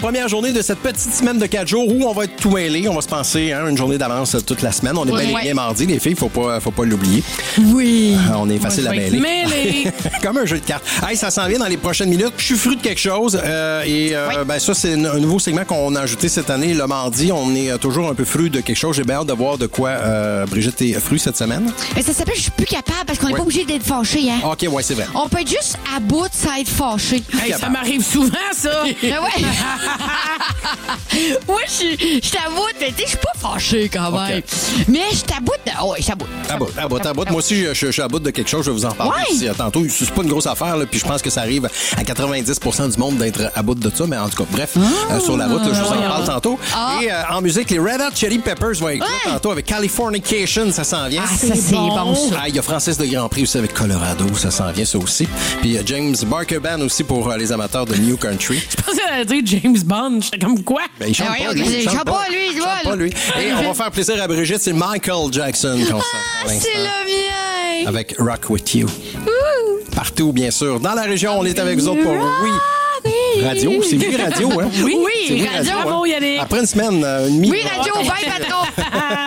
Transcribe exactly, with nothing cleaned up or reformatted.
première journée de cette petite semaine de quatre jours où on va être tout mêlé. On va se penser hein, une journée d'avance toute la semaine. On est Ouais. bel et bien mardi, les filles, faut pas, faut pas l'oublier. Oui. Euh, on est facile à mêler. Mêlé. Comme un jeu de cartes. Hey, ça s'en vient dans les prochaines minutes. Je suis fru de quelque chose. euh, et euh, Oui. ben, ça, c'est un nouveau segment qu'on a ajouté cette année, le mardi. On est euh, toujours un peu fru de quelque chose. J'ai bien hâte de voir de quoi euh, Brigitte est fru cette semaine. Mais ça s'appelle « Je suis plus capable » parce qu'on n'est Ouais. pas obligé d'être fâché. Hein? OK, ouais, c'est vrai. On peut être juste à bout de ça être fâché. Hey, ça m'arrive souvent, ça. Ah ouais. Moi, je suis je suis à bout, mais tu sais, je suis pas fâché quand même. Mais je suis à bout de... Oh, ouais, je suis à bout. À bout, à bout, à bout. Moi aussi, je, je- je suis à bout de quelque chose. Je vais vous en parler Ouais. ici, euh, tantôt. C'est pas une grosse affaire, là, puis je pense que ça arrive à quatre-vingt-dix pour cent du monde d'être à bout de ça. Mais en tout cas, bref, euh, sur la route, là, je vous en parle tantôt. Ah. Et euh, en musique, les Red Hot Chili Peppers vont être là Ouais. tantôt avec Californication. Ça s'en vient. Ah, ça, c'est bon, ça. Ah, il y a Francis de Grand Prix aussi avec Colorado. Ça s'en vient, ça aussi. Puis euh, James Barker Band aussi pour euh, les amateurs de New Country. Je pensais à dire James Bond. J'étais comme quoi? Ben, il chante Ah, pas, oui, lui. il chante pas, lui, il Il chante vole. pas, lui. Et on va faire plaisir à Brigitte. C'est Michael Jackson qu'on sent pour l'instant. C'est le mien. Avec Rock With You. Partout, bien sûr. Dans la région, on est avec vous autres pour Oui. Radio, c'est Oui Radio, hein? Oui, Oui, C'est Oui Radio. hein? Bravo, Yannick. Après une semaine, euh, une mi- Oui, Radio, bye, patron.